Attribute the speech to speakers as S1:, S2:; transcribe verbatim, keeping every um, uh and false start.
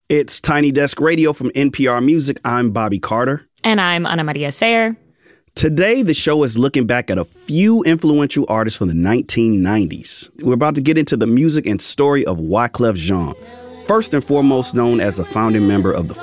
S1: It's Tiny Desk Radio from N P R Music. I'm Bobby Carter.
S2: And I'm Ana Maria Sayer.
S1: Today, the show is looking back at a few influential artists from the nineteen nineties. We're about to get into the music and story of Wyclef Jean, first and foremost known as a founding member of the